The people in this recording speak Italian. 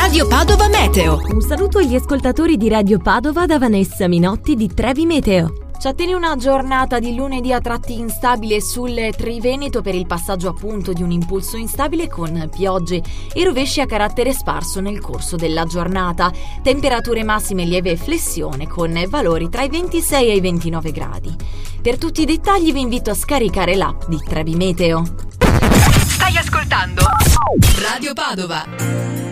Radio Padova Meteo. Un saluto agli ascoltatori di Radio Padova da Vanessa Minotti di Trevi Meteo. Ci attende una giornata di lunedì a tratti instabile sul Triveneto per il passaggio appunto di un impulso instabile con piogge e rovesci a carattere sparso nel corso della giornata. Temperature massime lieve flessione con valori tra i 26 e i 29 gradi. Per tutti i dettagli vi invito a scaricare l'app di Trevi Meteo. Stai ascoltando Radio Padova.